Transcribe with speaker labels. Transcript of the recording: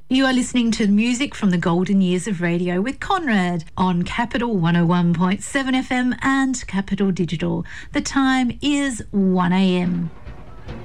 Speaker 1: You are listening to music from the golden years of radio with Conrad on Capital 101.7 FM and Capital Digital. The time is 1 a.m.